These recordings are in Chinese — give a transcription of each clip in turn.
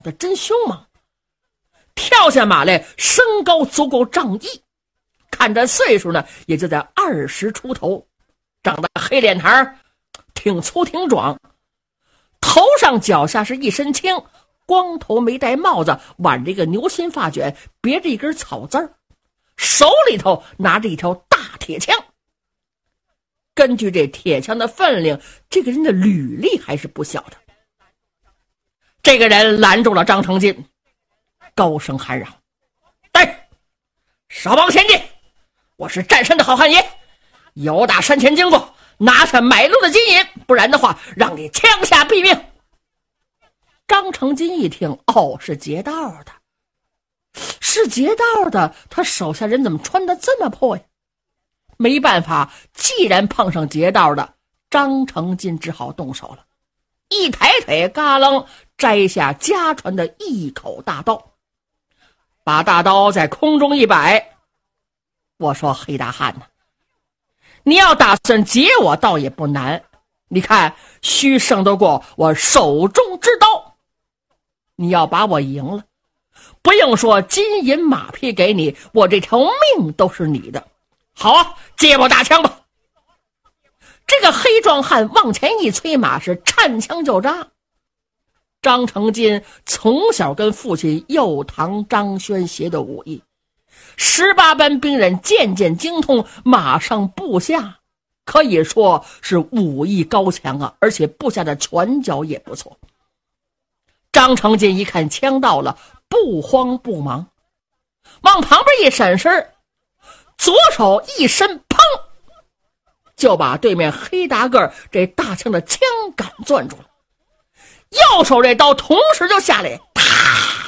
得真凶猛，跳下马来，身高足够仗义，看着岁数呢也就在20出头，长得黑脸膛，挺粗挺壮，头上脚下是一身青，光头没戴帽子，挽着一个牛心发卷，别着一根草字儿，手里头拿着一条大铁枪。根据这铁枪的分量，这个人的履历还是不小的。这个人拦住了张成进，高声喊嚷：“哎，少往前进！我是占山的好汉爷，有打山前经过，拿下买路的金银，不然的话让你枪下毙命。”张成金一听，哦，是劫道的，是劫道的，他手下人怎么穿得这么破呀？没办法，既然碰上劫道的，张成金只好动手了。一抬腿，嘎楞摘下家传的一口大刀，把大刀在空中一摆。我说黑大汉呢，你要打算劫我倒也不难，你看须胜得过我手中之刀。你要把我赢了，不用说金银马匹给你，我这条命都是你的。好啊，借我大枪吧。这个黑壮汉往前一催马，是颤枪就扎。张成金从小跟父亲右堂张轩学的武艺，18般兵刃渐渐精通，马上部下可以说是武艺高强啊，而且部下的拳脚也不错。张成金一看枪到了，不慌不忙，往旁边一闪身，左手一伸，砰，就把对面黑大个这大枪的枪杆攥住了，右手这刀同时就下来，啪，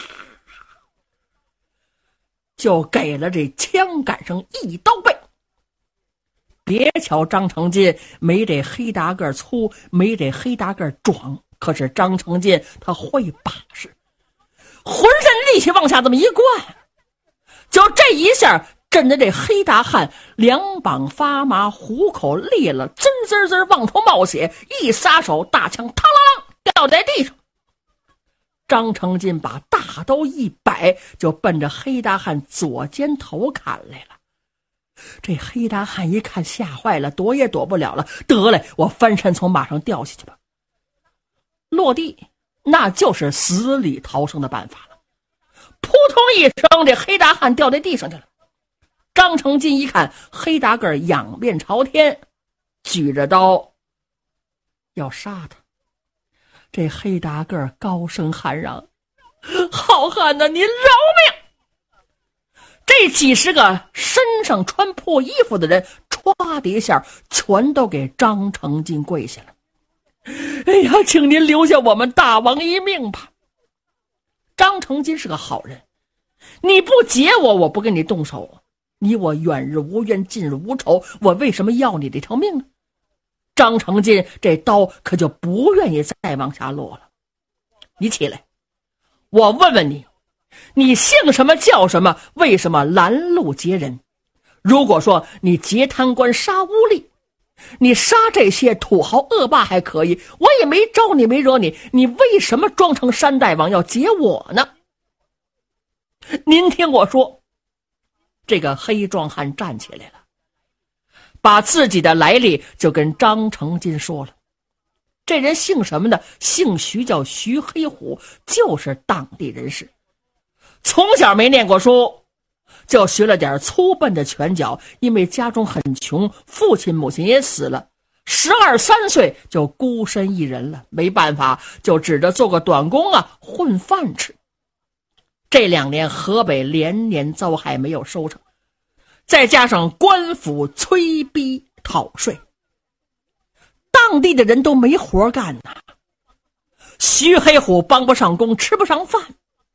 就给了这枪杆上一刀背。别瞧张成金没这黑大个粗，没这黑大个壮，可是张成金他会把式，浑身力气往下这么一灌，就这一下震得这黑大汉两膀发麻，虎口裂了，滋滋滋往头冒血，一撒手，大枪嘡啷掉在地上。张成金把大刀一摆，就奔着黑大汉左肩头砍来了。这黑大汉一看吓坏了，躲也躲不了了，得嘞，我翻身从马上掉下去吧。落地那就是死里逃生的办法了，扑通一声，这黑大汉掉在地上去了。张成金一看黑大个仰面朝天，举着刀要杀他。这黑大个高声喊嚷：“好汉呐，您饶命！”这几十个身上穿破衣服的人歘的一下全都给张成金跪下了。哎呀，请您留下我们大王一命吧。张成金是个好人，你不劫我，我不跟你动手，你我远日无冤，近日无仇，我为什么要你这条命呢？张成金这刀可就不愿意再往下落了。你起来，我问问你，你姓什么叫什么？为什么拦路劫人？如果说你劫贪官杀污吏，你杀这些土豪恶霸还可以，我也没招你没惹你，你为什么装成山大王要劫我呢？您听我说。这个黑壮汉站起来了，把自己的来历就跟张成金说了。这人姓什么呢？姓徐，叫徐黑虎，就是当地人士。从小没念过书，就学了点粗笨的拳脚，因为家中很穷，父亲母亲也死了，12、13岁就孤身一人了，没办法，就指着做个短工啊，混饭吃。这2年河北连年遭害，没有收成，再加上官府催逼讨税，当地的人都没活干呐。徐黑虎帮不上工，吃不上饭，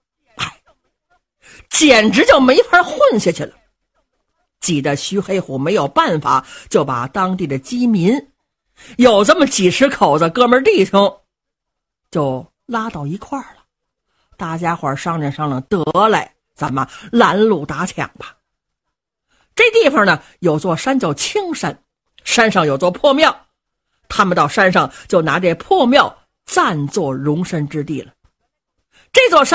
简直就没法混下去了。挤得徐黑虎没有办法，就把当地的饥民，有这么几十口子哥们弟兄，就拉到一块儿了。大家伙商量商量，得来，咱们拦路打抢吧。这地方呢，有座山叫青山，山上有座破庙，他们到山上就拿这破庙暂作容身之地了。这座山